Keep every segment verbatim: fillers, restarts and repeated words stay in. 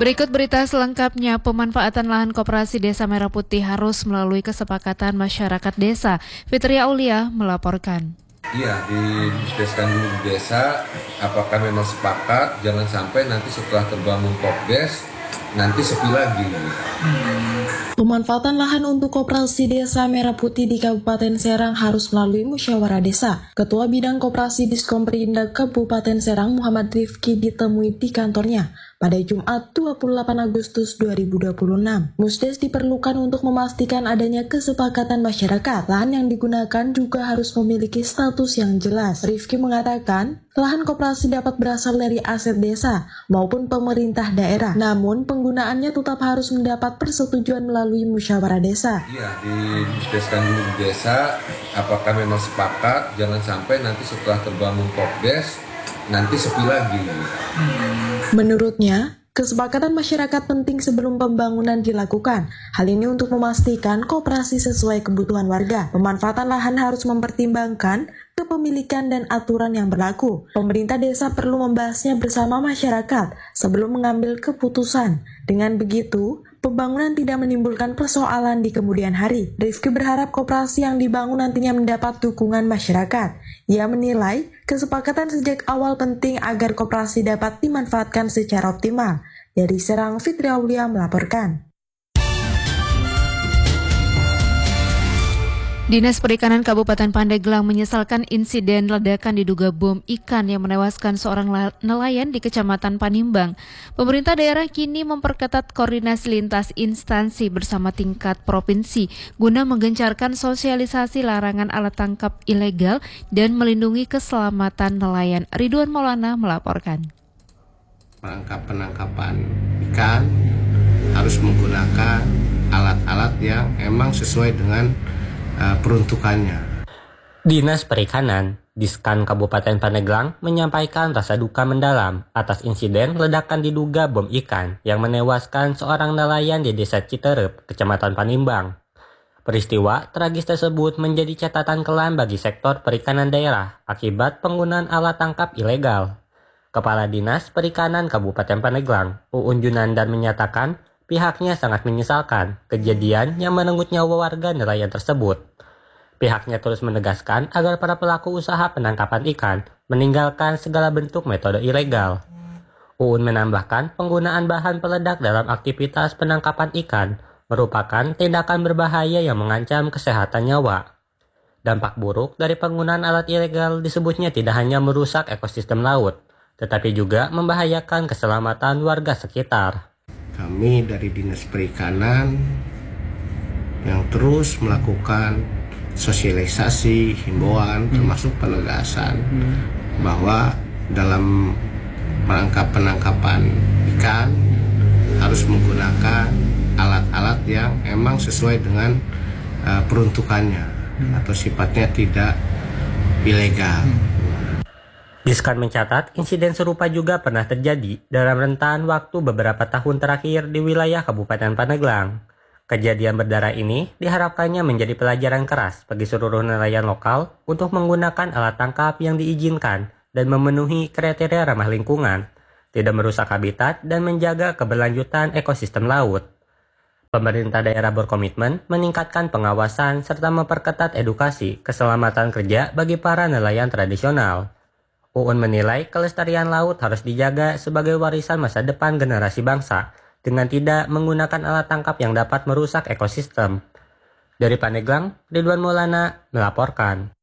Berikut berita selengkapnya. Pemanfaatan lahan koperasi Desa Merah Putih harus melalui kesepakatan masyarakat desa. Fitria Aulia melaporkan. Iya, didiskusikan dulu di desa, apakah memang sepakat, jangan sampai nanti setelah terbangun Kopdes, nanti sepi lagi. Pemanfaatan lahan untuk koperasi Desa Merah Putih di Kabupaten Serang harus melalui musyawarah desa. Ketua Bidang Koperasi Diskom Perindak Kabupaten Serang Muhammad Rifki ditemui di kantornya pada Jumat dua puluh delapan Agustus dua ribu dua puluh enam. Musdes diperlukan untuk memastikan adanya kesepakatan masyarakat. Lahan yang digunakan juga harus memiliki status yang jelas. Rifki mengatakan, lahan koperasi dapat berasal dari aset desa maupun pemerintah daerah. Namun, penggunaannya tetap harus mendapat persetujuan melalui musyawarah desa. Iya, didiskusikan dulu di desa, apakah memang sepakat, jangan sampai nanti setelah terbangun Kopdes, nanti sepi lagi. Menurutnya, kesepakatan masyarakat penting sebelum pembangunan dilakukan. Hal ini untuk memastikan koperasi sesuai kebutuhan warga. Pemanfaatan lahan harus mempertimbangkan kepemilikan dan aturan yang berlaku. Pemerintah desa perlu membahasnya bersama masyarakat sebelum mengambil keputusan. Dengan begitu, pembangunan tidak menimbulkan persoalan di kemudian hari. Rifki berharap koperasi yang dibangun nantinya mendapat dukungan masyarakat. Ia menilai kesepakatan sejak awal penting agar koperasi dapat dimanfaatkan secara optimal. Dari Serang, Fitria Aulia melaporkan. Dinas Perikanan Kabupaten Pandeglang menyesalkan insiden ledakan diduga bom ikan yang menewaskan seorang nelayan di Kecamatan Panimbang. Pemerintah daerah kini memperketat koordinasi lintas instansi bersama tingkat provinsi guna menggencarkan sosialisasi larangan alat tangkap ilegal dan melindungi keselamatan nelayan. Ridwan Maulana melaporkan. Penangkap-penangkapan ikan harus menggunakan alat-alat yang emang sesuai dengan uh, peruntukannya. Dinas Perikanan, Diskan Kabupaten Pandeglang menyampaikan rasa duka mendalam atas insiden ledakan diduga bom ikan yang menewaskan seorang nelayan di Desa Citerep, Kecamatan Panimbang. Peristiwa tragis tersebut menjadi catatan kelam bagi sektor perikanan daerah akibat penggunaan alat tangkap ilegal. Kepala Dinas Perikanan Kabupaten Pandeglang, Uun Junandan menyatakan pihaknya sangat menyesalkan kejadian yang merenggut nyawa warga nelayan tersebut. Pihaknya terus menegaskan agar para pelaku usaha penangkapan ikan meninggalkan segala bentuk metode ilegal. Uun menambahkan penggunaan bahan peledak dalam aktivitas penangkapan ikan merupakan tindakan berbahaya yang mengancam kesehatan nyawa. Dampak buruk dari penggunaan alat ilegal disebutnya tidak hanya merusak ekosistem laut, tetapi juga membahayakan keselamatan warga sekitar. Kami dari Dinas Perikanan yang terus melakukan sosialisasi, himbauan, hmm. termasuk penegasan hmm. bahwa dalam rangka penangkapan ikan harus menggunakan alat-alat yang emang sesuai dengan uh, peruntukannya hmm. atau sifatnya tidak ilegal. Hmm. Diskan mencatat insiden serupa juga pernah terjadi dalam rentan waktu beberapa tahun terakhir di wilayah Kabupaten Pandeglang. Kejadian berdarah ini diharapkannya menjadi pelajaran keras bagi seluruh nelayan lokal untuk menggunakan alat tangkap yang diizinkan dan memenuhi kriteria ramah lingkungan, tidak merusak habitat dan menjaga keberlanjutan ekosistem laut. Pemerintah daerah berkomitmen meningkatkan pengawasan serta memperketat edukasi keselamatan kerja bagi para nelayan tradisional. Uun menilai kelestarian laut harus dijaga sebagai warisan masa depan generasi bangsa dengan tidak menggunakan alat tangkap yang dapat merusak ekosistem. Dari Pandeglang, Ridwan Maulana melaporkan.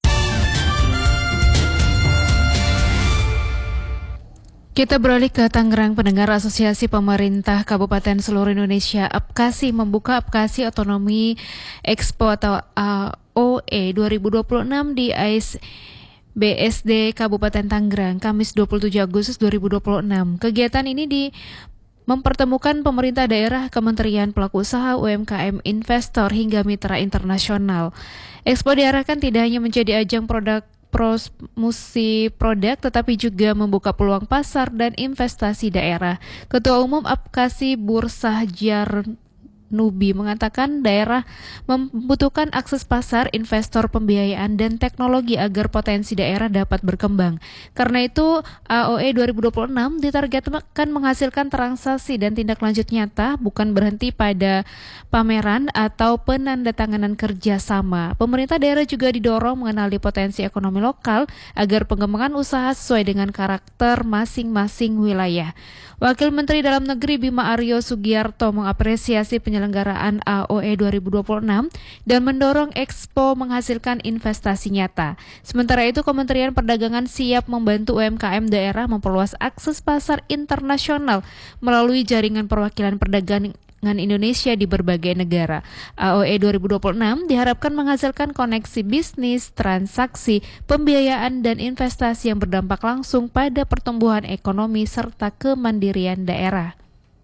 Kita beralih ke Tangerang. Pendengar Asosiasi Pemerintah Kabupaten Seluruh Indonesia APKASI membuka APKASI Otonomi Expo atau A O E dua ribu dua puluh enam di A I S B S D Kabupaten Tangerang, Kamis dua puluh tujuh Agustus dua ribu dua puluh enam. Kegiatan ini di mempertemukan pemerintah daerah, kementerian, pelaku usaha, U M K M, investor, hingga mitra internasional. Expo diarahkan tidak hanya menjadi ajang produk promosi produk, tetapi juga membuka peluang pasar dan investasi daerah. Ketua Umum APKASI Bursah Jar Nubi mengatakan daerah membutuhkan akses pasar, investor, pembiayaan, dan teknologi agar potensi daerah dapat berkembang. Karena itu, A O E dua ribu dua puluh enam ditargetkan menghasilkan transaksi dan tindak lanjut nyata, bukan berhenti pada pameran atau penandatanganan kerjasama. Pemerintah daerah juga didorong mengenali potensi ekonomi lokal agar pengembangan usaha sesuai dengan karakter masing-masing wilayah. Wakil Menteri Dalam Negeri Bima Aryo Sugiarto mengapresiasi penyelenggaraan A O E dua ribu dua puluh enam dan mendorong Expo menghasilkan investasi nyata. Sementara itu, Kementerian Perdagangan siap membantu U M K M daerah memperluas akses pasar internasional melalui jaringan perwakilan perdagangan Indonesia di berbagai negara. A O E dua ribu dua puluh enam diharapkan menghasilkan koneksi bisnis, transaksi, pembiayaan, dan investasi yang berdampak langsung pada pertumbuhan ekonomi serta kemandirian daerah.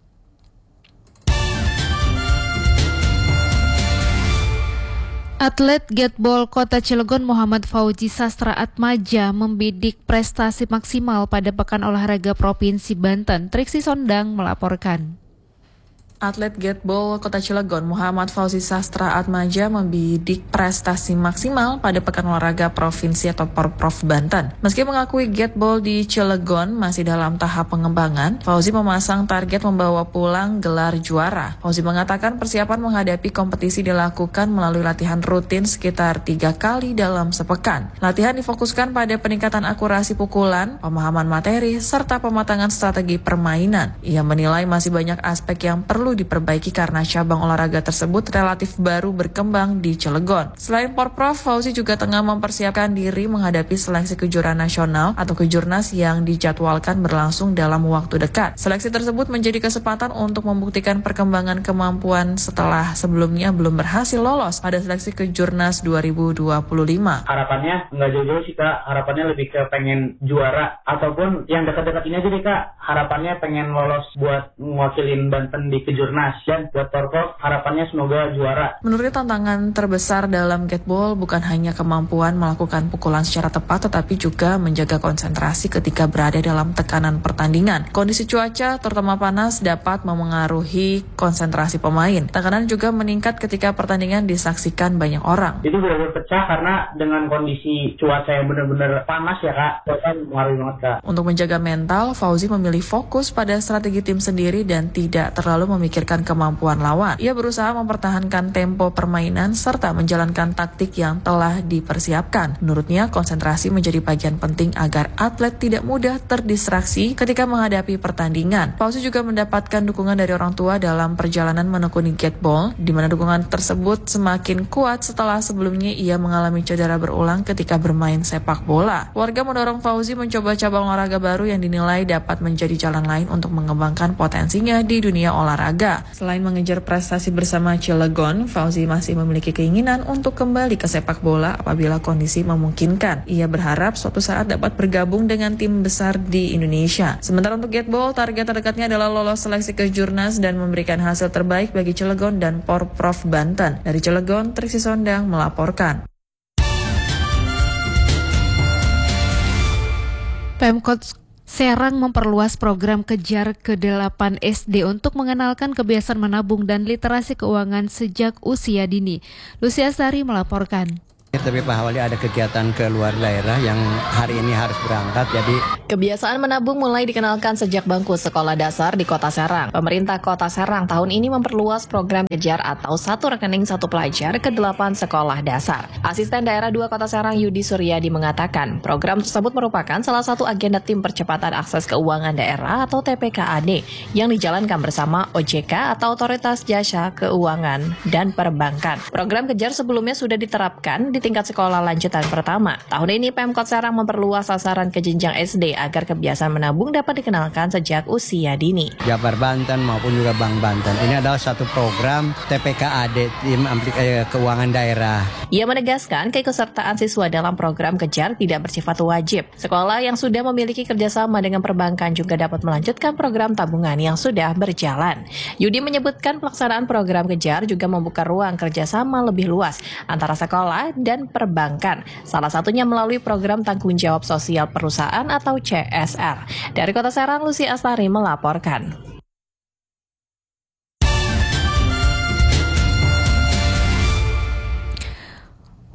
Atlet Gatball Kota Cilegon Muhammad Fauzi Sastra Atmaja membidik prestasi maksimal pada Pekan Olahraga Provinsi Banten. Triksi Sondang melaporkan. Atlet Gatball Kota Cilegon Muhammad Fauzi Sastra Atmaja membidik prestasi maksimal pada Pekan Olahraga Provinsi atau Porprov Banten. Meski mengakui Gatball di Cilegon masih dalam tahap pengembangan, Fauzi memasang target membawa pulang gelar juara. Fauzi mengatakan persiapan menghadapi kompetisi dilakukan melalui latihan rutin sekitar tiga kali dalam sepekan. Latihan difokuskan pada peningkatan akurasi pukulan, pemahaman materi, serta pematangan strategi permainan. Ia menilai masih banyak aspek yang perlu diperbaiki karena cabang olahraga tersebut relatif baru berkembang di Cilegon. Selain Porprov, Fauzi juga tengah mempersiapkan diri menghadapi seleksi kejuaraan nasional atau kejurnas yang dijadwalkan berlangsung dalam waktu dekat. Seleksi tersebut menjadi kesempatan untuk membuktikan perkembangan kemampuan setelah sebelumnya belum berhasil lolos pada seleksi kejurnas dua ribu dua puluh lima. Harapannya nggak jauh-jauh sih Kak, harapannya lebih ke pengen juara ataupun yang dekat-dekat ini aja deh Kak, harapannya pengen lolos buat mewakilin Banten di kejurnas dan buat Porprov harapannya semoga juara. Menurut tantangan terbesar dalam Gatball bukan hanya kemampuan melakukan pukulan secara tepat tetapi juga menjaga konsentrasi ketika berada dalam tekanan pertandingan. Kondisi cuaca terutama panas dapat memengaruhi konsentrasi pemain. Tekanan juga meningkat ketika pertandingan disaksikan banyak orang. Itu benar-benar pecah karena dengan kondisi cuaca yang benar-benar panas ya Kak, itu mengaruhi banget Kak. Untuk menjaga mental, Fauzi memilih fokus pada strategi tim sendiri dan tidak terlalu memikirkan kemampuan lawan. Ia berusaha mempertahankan tempo permainan serta menjalankan taktik yang telah dipersiapkan. Menurutnya, konsentrasi menjadi bagian penting agar atlet tidak mudah terdistraksi ketika menghadapi pertandingan. Fauzi juga mendapatkan dukungan dari orang tua dalam perjalanan menekuni Gatball, di mana dukungan tersebut semakin kuat setelah sebelumnya ia mengalami cedera berulang ketika bermain sepak bola. Warga mendorong Fauzi mencoba cabang olahraga baru yang dinilai dapat menjadi jalan lain untuk mengembangkan potensinya di dunia olahraga. Selain mengejar prestasi bersama Cilegon, Fauzi masih memiliki keinginan untuk kembali ke sepak bola apabila kondisi memungkinkan. Ia berharap suatu saat dapat bergabung dengan tim besar di Indonesia. Sementara untuk Gatball, target terdekatnya adalah lolos seleksi kejurnas dan memberikan hasil terbaik bagi Cilegon dan Porprov Banten. Dari Cilegon, Triksi Sondang melaporkan. Pemkot Serang memperluas program Kejar ke delapan S D untuk mengenalkan kebiasaan menabung dan literasi keuangan sejak usia dini. Lucia Sari melaporkan. Tapi Pak Hawali ada kegiatan ke luar daerah yang hari ini harus berangkat, jadi kebiasaan menabung mulai dikenalkan sejak bangku sekolah dasar di Kota Serang. Pemerintah Kota Serang tahun ini memperluas program Kejar atau satu rekening satu pelajar ke delapan sekolah dasar. Asisten Daerah dua Kota Serang Yudi Suryadi mengatakan, program tersebut merupakan salah satu agenda tim percepatan akses keuangan daerah atau T P K A D yang dijalankan bersama O J K atau Otoritas Jasa Keuangan dan Perbankan. Program Kejar sebelumnya sudah diterapkan di di tingkat sekolah lanjutan pertama. Tahun ini Pemkot Serang memperluas sasaran ke jenjang S D agar kebiasaan menabung dapat dikenalkan sejak usia dini. Jabar Banten maupun juga Bank Banten. Ini adalah satu program T P K A D, Tim Aplikasi Keuangan Daerah. Ia menegaskan keikutsertaan siswa dalam program Kejar tidak bersifat wajib. Sekolah yang sudah memiliki kerjasama dengan perbankan juga dapat melanjutkan program tabungan yang sudah berjalan. Yudi menyebutkan pelaksanaan program Kejar juga membuka ruang kerjasama lebih luas antara sekolah dan perbankan, salah satunya melalui program tanggung jawab sosial perusahaan atau C S R. Dari Kota Serang, Lucy Astari melaporkan.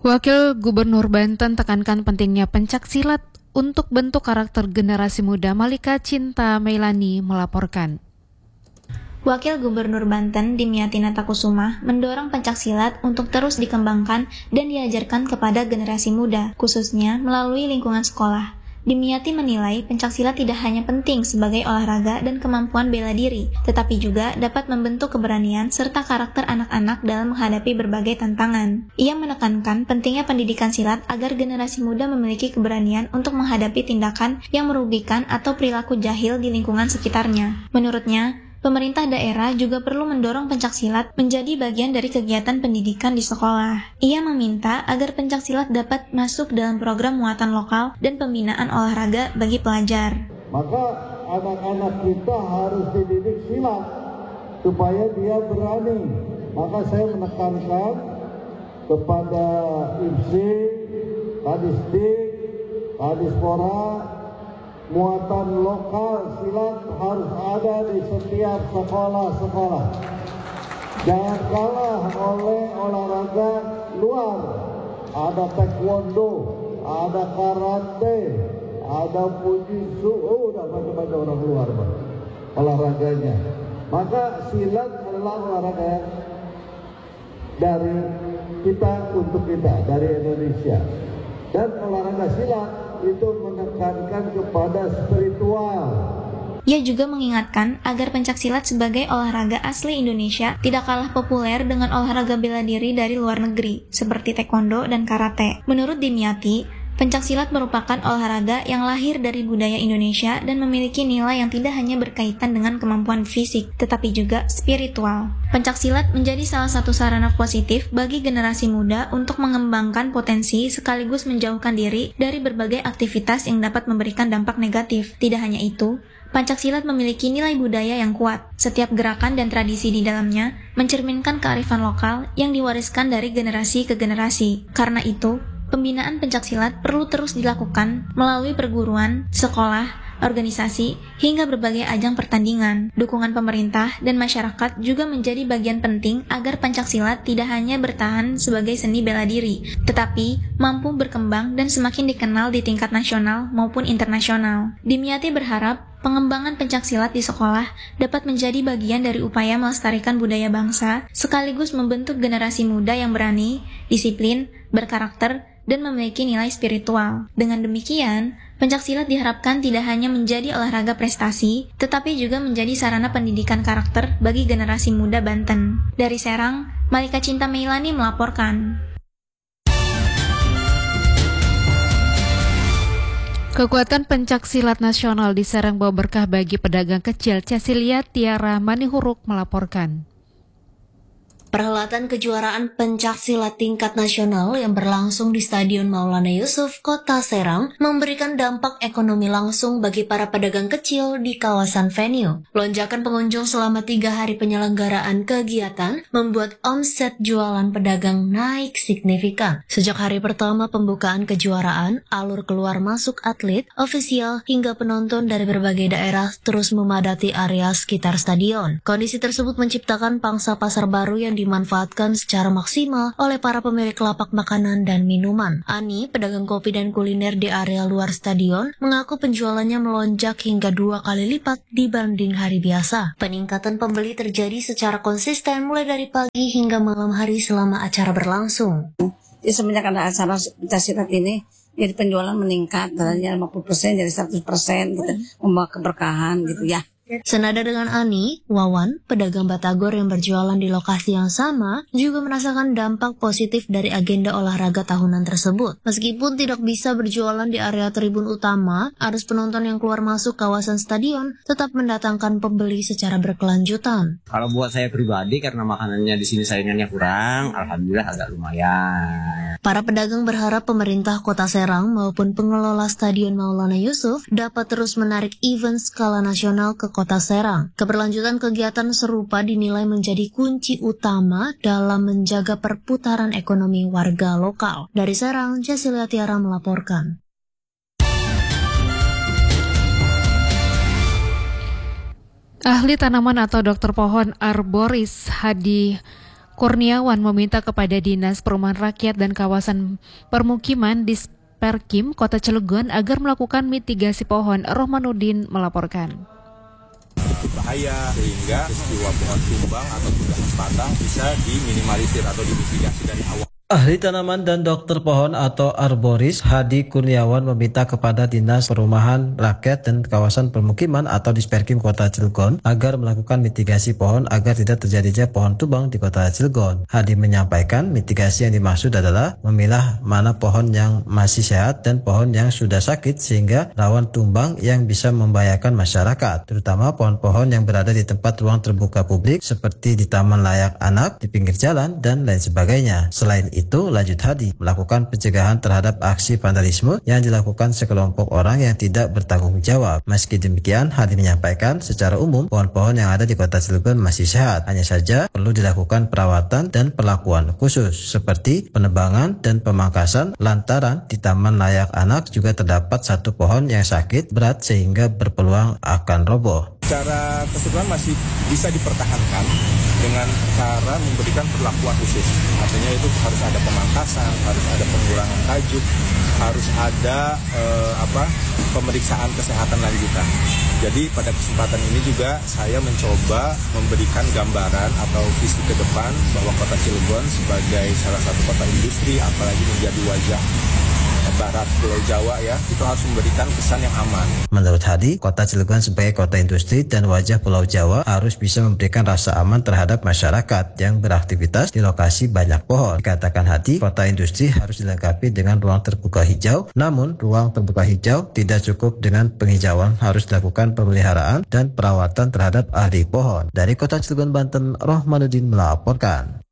Wakil Gubernur Banten tekankan pentingnya pencak silat untuk bentuk karakter generasi muda. Malika Cinta Meilani melaporkan. Wakil Gubernur Banten Dimyati Natakusuma mendorong pencak silat untuk terus dikembangkan dan diajarkan kepada generasi muda, khususnya melalui lingkungan sekolah. Dimyati menilai pencak silat tidak hanya penting sebagai olahraga dan kemampuan bela diri, tetapi juga dapat membentuk keberanian serta karakter anak-anak dalam menghadapi berbagai tantangan. Ia menekankan pentingnya pendidikan silat agar generasi muda memiliki keberanian untuk menghadapi tindakan yang merugikan atau perilaku jahil di lingkungan sekitarnya. Menurutnya, pemerintah daerah juga perlu mendorong pencak silat menjadi bagian dari kegiatan pendidikan di sekolah. Ia meminta agar pencak silat dapat masuk dalam program muatan lokal dan pembinaan olahraga bagi pelajar. Maka anak-anak kita harus dididik silat supaya dia berani. Maka saya menekankan kepada I P S I, Kadisdik, Kadispora, muatan lokal silat harus ada di setiap sekolah-sekolah. Jangan kalah oleh olahraga luar. Ada taekwondo, ada karate, ada fujitsu, oh udah macam-macam orang luar Pak, olahraganya. Maka silat adalah olahraga dari kita untuk kita, dari Indonesia. Dan olahraga silat itu menekankan kepada spiritual. Ia juga mengingatkan agar pencak silat sebagai olahraga asli Indonesia tidak kalah populer dengan olahraga bela diri dari luar negeri, seperti taekwondo dan karate. Menurut Dimyati, pencak silat merupakan olahraga yang lahir dari budaya Indonesia dan memiliki nilai yang tidak hanya berkaitan dengan kemampuan fisik, tetapi juga spiritual. Pencak silat menjadi salah satu sarana positif bagi generasi muda untuk mengembangkan potensi sekaligus menjauhkan diri dari berbagai aktivitas yang dapat memberikan dampak negatif. Tidak hanya itu, pencak silat memiliki nilai budaya yang kuat. Setiap gerakan dan tradisi di dalamnya mencerminkan kearifan lokal yang diwariskan dari generasi ke generasi. Karena itu, pembinaan pencak silat perlu terus dilakukan melalui perguruan, sekolah, organisasi, hingga berbagai ajang pertandingan. Dukungan pemerintah dan masyarakat juga menjadi bagian penting agar pencak silat tidak hanya bertahan sebagai seni bela diri, tetapi mampu berkembang dan semakin dikenal di tingkat nasional maupun internasional. Dimyati berharap pengembangan pencak silat di sekolah dapat menjadi bagian dari upaya melestarikan budaya bangsa, sekaligus membentuk generasi muda yang berani, disiplin, berkarakter, dan memiliki nilai spiritual. Dengan demikian, pencak silat diharapkan tidak hanya menjadi olahraga prestasi, tetapi juga menjadi sarana pendidikan karakter bagi generasi muda Banten. Dari Serang, Malika Cinta Meilani melaporkan. Kekuatan pencak silat nasional di Serang bawa berkah bagi pedagang kecil. Cecilia Tiara Manihuruk melaporkan. Perhelatan kejuaraan pencak silat tingkat nasional yang berlangsung di Stadion Maulana Yusuf, Kota Serang memberikan dampak ekonomi langsung bagi para pedagang kecil di kawasan venue. Lonjakan pengunjung selama tiga hari penyelenggaraan kegiatan membuat omset jualan pedagang naik signifikan. Sejak hari pertama pembukaan kejuaraan, alur keluar masuk atlet, ofisial, hingga penonton dari berbagai daerah terus memadati area sekitar stadion. Kondisi tersebut menciptakan pangsa pasar baru yang dimanfaatkan secara maksimal oleh para pemilik lapak makanan dan minuman. Ani, pedagang kopi dan kuliner di area luar stadion, mengaku penjualannya melonjak hingga dua kali lipat dibanding hari biasa. Peningkatan pembeli terjadi secara konsisten mulai dari pagi hingga malam hari selama acara berlangsung. Ya, semenjak ada acara pencak silat ini, jadi penjualan meningkat dari lima puluh persen jadi seratus persen gitu, membawa keberkahan gitu ya. Senada dengan Ani, Wawan, pedagang batagor yang berjualan di lokasi yang sama, juga merasakan dampak positif dari agenda olahraga tahunan tersebut. Meskipun tidak bisa berjualan di area tribun utama, arus penonton yang keluar masuk kawasan stadion tetap mendatangkan pembeli secara berkelanjutan. Kalau buat saya pribadi, karena makanannya di sini saingannya kurang, alhamdulillah agak lumayan. Para pedagang berharap pemerintah Kota Serang maupun pengelola Stadion Maulana Yusuf dapat terus menarik event skala nasional ke Kota Serang. Keberlanjutan kegiatan serupa dinilai menjadi kunci utama dalam menjaga perputaran ekonomi warga lokal. Dari Serang, Cecilia Tiara melaporkan. Ahli tanaman atau dokter pohon arboris Hadi Kurniawan meminta kepada Dinas Perumahan Rakyat dan Kawasan Permukiman Disperkim Kota Cilegon agar melakukan mitigasi pohon. Rohmanuddin melaporkan. Bahaya sehingga peristiwa pohon tumbang atau tugas patah bisa diminimalisir atau dimitigasi dari awal. Ahli tanaman dan dokter pohon atau arboris Hadi Kurniawan meminta kepada Dinas Perumahan Rakyat dan Kawasan Permukiman atau Disperkim Kota Cilegon agar melakukan mitigasi pohon agar tidak terjadinya pohon tumbang di Kota Cilegon. Hadi menyampaikan mitigasi yang dimaksud adalah memilah mana pohon yang masih sehat dan pohon yang sudah sakit sehingga rawan tumbang yang bisa membahayakan masyarakat, terutama pohon-pohon yang berada di tempat ruang terbuka publik seperti di taman layak anak, di pinggir jalan, dan lain sebagainya. Selain itu, Itu lanjut Hadi melakukan pencegahan terhadap aksi vandalisme yang dilakukan sekelompok orang yang tidak bertanggung jawab. Meski demikian, Hadi menyampaikan secara umum pohon-pohon yang ada di Kota Cilegon masih sehat. Hanya saja perlu dilakukan perawatan dan perlakuan khusus seperti penebangan dan pemangkasan lantaran di Taman Layak Anak juga terdapat satu pohon yang sakit berat sehingga berpeluang akan roboh. Secara keseluruhan masih bisa dipertahankan dengan cara memberikan perlakuan khusus. Artinya itu harus ada pemangkasan, harus ada pengurangan tajuk, harus ada eh, apa pemeriksaan kesehatan lanjutan. Jadi pada kesempatan ini juga saya mencoba memberikan gambaran atau visi ke depan bahwa Kota Cilegon sebagai salah satu kota industri, apalagi menjadi wajah barat Pulau Jawa ya, itu harus memberikan kesan yang aman. Menurut Hadi, Kota Cilegon sebagai kota industri dan wajah Pulau Jawa harus bisa memberikan rasa aman terhadap masyarakat yang beraktivitas di lokasi banyak pohon. Dikatakan Hadi, kota industri harus dilengkapi dengan ruang terbuka hijau, namun ruang terbuka hijau tidak cukup dengan penghijauan, harus dilakukan pemeliharaan dan perawatan terhadap ahli pohon. Dari Kota Cilegon, Banten, Rohmanuddin melaporkan.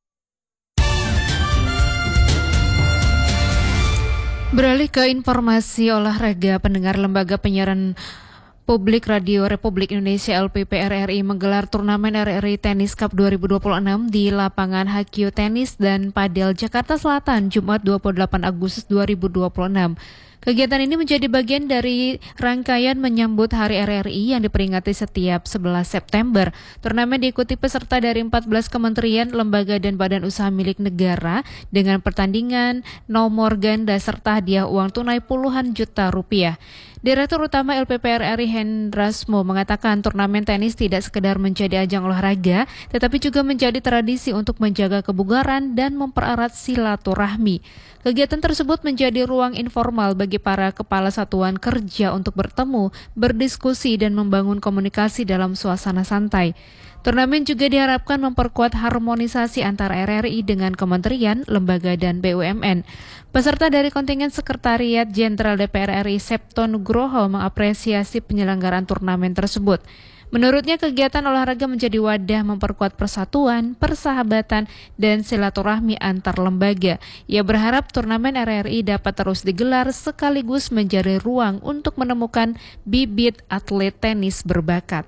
Beralih ke informasi olahraga, pendengar Lembaga Penyiaran Publik Radio Republik Indonesia L P P R R I menggelar turnamen R R I Tennis Cup dua ribu dua puluh enam di lapangan Hakio Tenis dan Padel Jakarta Selatan Jumat dua puluh delapan Agustus dua ribu dua puluh enam. Kegiatan ini menjadi bagian dari rangkaian menyambut Hari R R I yang diperingati setiap sebelas September. Turnamen diikuti peserta dari empat belas kementerian, lembaga, dan badan usaha milik negara dengan pertandingan nomor ganda serta hadiah uang tunai puluhan juta rupiah. Direktur Utama L P P R R I Hendrasmo mengatakan turnamen tenis tidak sekedar menjadi ajang olahraga, tetapi juga menjadi tradisi untuk menjaga kebugaran dan mempererat silaturahmi. Kegiatan tersebut menjadi ruang informal bagi para kepala satuan kerja untuk bertemu, berdiskusi, dan membangun komunikasi dalam suasana santai. Turnamen juga diharapkan memperkuat harmonisasi antara R R I dengan kementerian, lembaga, dan B U M N. Peserta dari kontingen Sekretariat Jenderal D P R R I Septo Nugroho mengapresiasi penyelenggaraan turnamen tersebut. Menurutnya kegiatan olahraga menjadi wadah memperkuat persatuan, persahabatan, dan silaturahmi antar lembaga. Ia berharap turnamen R R I dapat terus digelar sekaligus menjadi ruang untuk menemukan bibit atlet tenis berbakat.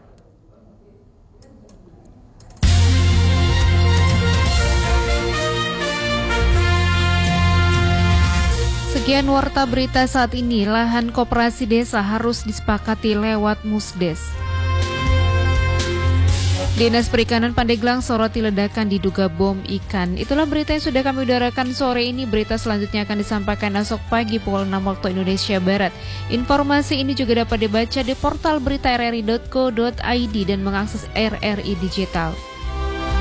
Sekian warta berita saat ini. Lahan koperasi desa harus disepakati lewat Musdes. Dinas Perikanan Pandeglang soroti ledakan diduga bom ikan. Itulah berita yang sudah kami udarakan sore ini. Berita selanjutnya akan disampaikan esok pagi pukul enam waktu Indonesia Barat. Informasi ini juga dapat dibaca di portal berita r r i dot co dot i d dan mengakses R R I Digital.